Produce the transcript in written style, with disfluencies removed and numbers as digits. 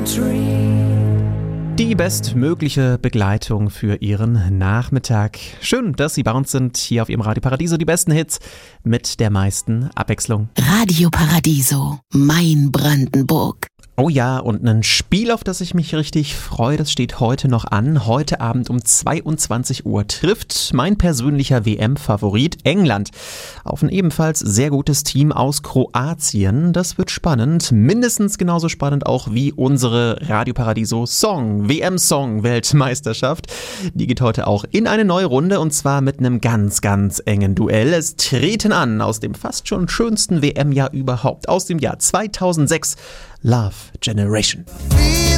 Die bestmögliche Begleitung für Ihren Nachmittag. Schön, dass Sie bei uns sind, hier auf Ihrem Radio Paradiso. Die besten Hits mit der meisten Abwechslung. Radio Paradiso, mein Brandenburg. Oh ja, und ein Spiel, auf das ich mich richtig freue, das steht heute noch an. Heute Abend um 22 Uhr trifft mein persönlicher WM-Favorit England auf ein ebenfalls sehr gutes Team aus Kroatien. Das wird spannend, mindestens genauso spannend auch wie unsere Radio Paradiso WM-Song-Weltmeisterschaft. Die geht heute auch in eine neue Runde und zwar mit einem ganz, ganz engen Duell. Es treten an aus dem fast schon schönsten WM-Jahr überhaupt, aus dem Jahr 2006, Love Generation.